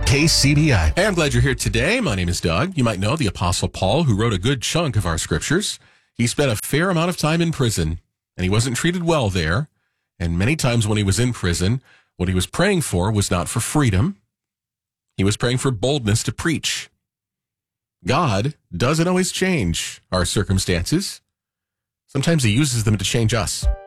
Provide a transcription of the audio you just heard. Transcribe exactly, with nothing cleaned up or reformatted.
K C B I. Hey, I'm glad you're here today. My name is Doug. You might know the Apostle Paul, who wrote a good chunk of our scriptures. He spent a fair amount of time in prison, and he wasn't treated well there. And many times when he was in prison, what he was praying for was not for freedom. He was praying for boldness to preach. God doesn't always change our circumstances. Sometimes he uses them to change us.